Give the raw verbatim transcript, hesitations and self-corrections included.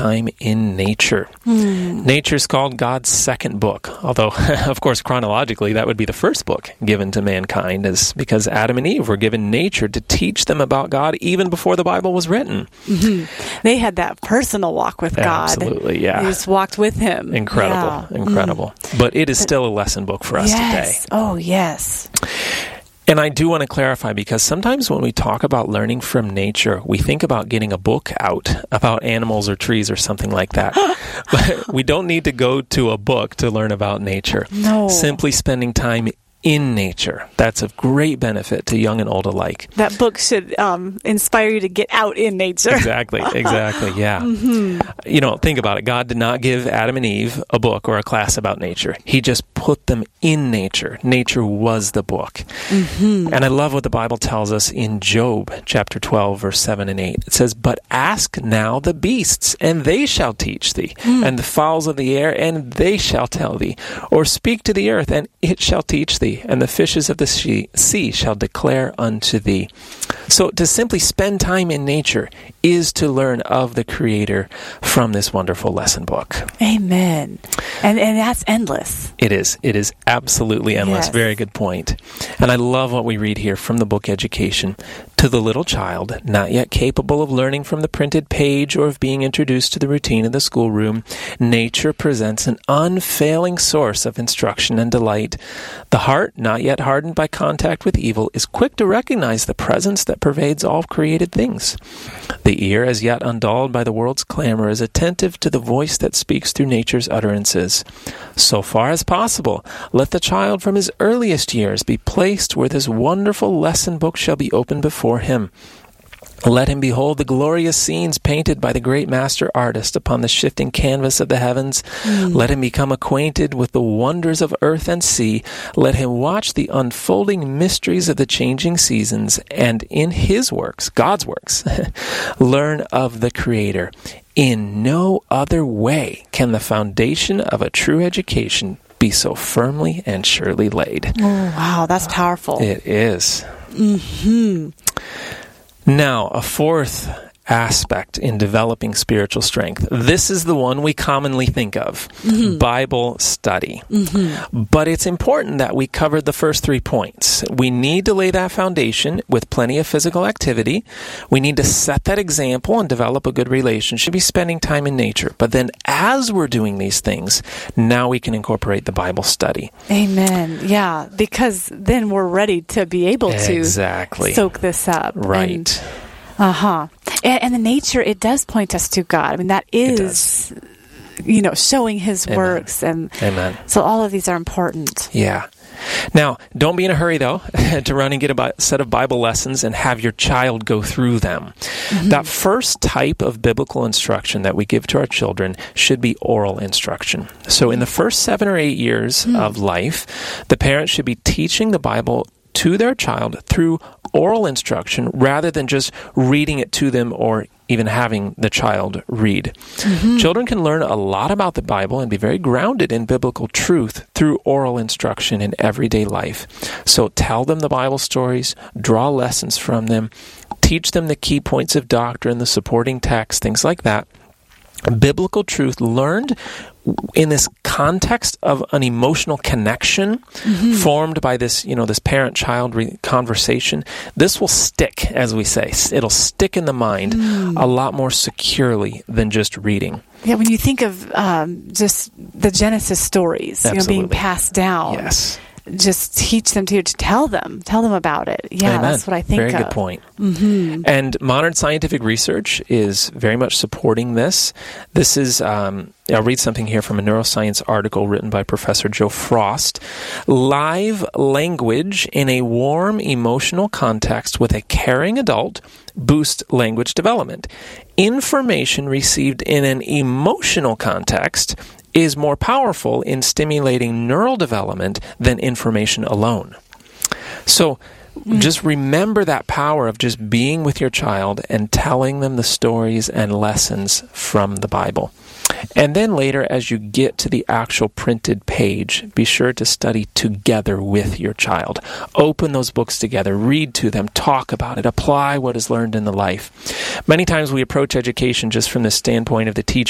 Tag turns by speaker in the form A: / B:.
A: time in nature.
B: Mm.
A: Nature is called God's second book, although, of course, chronologically, that would be the first book given to mankind, is because Adam and Eve were given nature to teach them about God even before the Bible was written.
B: Mm-hmm. They had that personal walk with God.
A: Absolutely, yeah.
B: They just walked with Him.
A: Incredible,
B: yeah.
A: incredible. Mm. But it is but, still a lesson book for us
B: yes.
A: today.
B: Oh, yes.
A: And I do want to clarify, because sometimes when we talk about learning from nature, we think about getting a book out about animals or trees or something like that. But we don't need to go to a book to learn about nature.
B: No.
A: Simply spending time in nature. That's of great benefit to young and old alike.
B: That book should um, inspire you to get out in nature.
A: Exactly, exactly, yeah.
B: Mm-hmm.
A: You know, think about it. God did not give Adam and Eve a book or a class about nature. He just put them in nature. Nature was the book.
B: Mm-hmm.
A: And I love what the Bible tells us in Job, chapter twelve, verse seven and eight. It says, "But ask now the beasts, and they shall teach thee, mm. and the fowls of the air, and they shall tell thee. Or speak to the earth, and it shall teach thee, and the fishes of the sea shall declare unto thee." So to simply spend time in nature is to learn of the Creator from this wonderful lesson book.
B: Amen. And and that's endless.
A: It is. It is absolutely endless.
B: Yes.
A: Very good point. And I love what we read here from the book Education. "To the little child, not yet capable of learning from the printed page or of being introduced to the routine of the schoolroom, nature presents an unfailing source of instruction and delight. The heart, not yet hardened by contact with evil, is quick to recognize the presence that pervades all created things. The ear, as yet undulled by the world's clamor, is attentive to the voice that speaks through nature's utterances. So far as possible, let the child from his earliest years be placed where this wonderful lesson book shall be opened before him. Let him behold the glorious scenes painted by the great master artist upon the shifting canvas of the heavens. Mm. Let him become acquainted with the wonders of earth and sea. Let him watch the unfolding mysteries of the changing seasons, and in his works, God's works, learn of the Creator. In no other way can the foundation of a true education be so firmly and surely laid."
B: Oh, wow, that's powerful.
A: It is.
B: Mm-hmm.
A: Now, a fourth aspect in developing spiritual strength. This is the one we commonly think of, mm-hmm. Bible study. Mm-hmm. But it's important that we cover the first three points. We need to lay that foundation with plenty of physical activity. We need to set that example and develop a good relationship. Be spending time in nature. But then as we're doing these things, now we can incorporate the Bible study.
B: Amen. Yeah, because then we're ready to be able to
A: exactly.
B: soak this up.
A: Right.
B: And, uh-huh. And, and the nature, it does point us to God. I mean, that is, you know, showing His
A: Amen.
B: works. And
A: Amen.
B: So all of these are important.
A: Yeah. Now, don't be in a hurry, though, to run and get a set of Bible lessons and have your child go through them. Mm-hmm. That first type of biblical instruction that we give to our children should be oral instruction. So in the first seven or eight years mm-hmm. of life, the parents should be teaching the Bible to their child through oral instruction rather than just reading it to them or even having the child read. Mm-hmm. Children can learn a lot about the Bible and be very grounded in biblical truth through oral instruction in everyday life. So tell them the Bible stories, draw lessons from them, teach them the key points of doctrine, the supporting text, things like that. Biblical truth learned in this context of an emotional connection mm-hmm. formed by this, you know, this parent-child re- conversation, this will stick, as we say. It'll stick in the mind mm. a lot more securely than just reading.
B: Yeah, when you think of um, just the Genesis stories, you know, being passed down.
A: Yes.
B: Just teach them to, to tell them, tell them about it. Yeah,
A: Amen.
B: That's what I think
A: Very
B: of.
A: Very good point.
B: Mm-hmm.
A: And modern scientific research is very much supporting this. This is, um, I'll read something here from a neuroscience article written by Professor Joe Frost. Live language in a warm emotional context with a caring adult boosts language development. Information received in an emotional context is more powerful in stimulating neural development than information alone. So mm. just remember that power of just being with your child and telling them the stories and lessons from the Bible. And then later, as you get to the actual printed page, be sure to study together with your child. Open those books together, read to them, talk about it, apply what is learned in the life. Many times we approach education just from the standpoint of the teacher